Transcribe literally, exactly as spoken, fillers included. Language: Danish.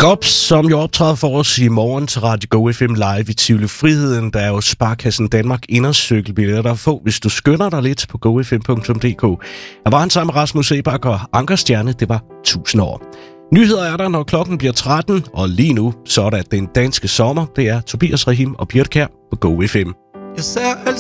Gops, som jo optræder for os i morgen til Radio Go F M Live i Tivoli Friheden. Der er jo Sparkassen Danmark indercykelbilletter, der få, hvis du skynder dig lidt på go f m punktum d k. Der var han sammen med Rasmus Ebak og Anker Stjerne, det var tusind år. Nyheder er der, når klokken bliver tretten, og lige nu, så er der den danske sommer. Det er Tobias Rahim og Birte Kjær på Go F M. Jeg ser alt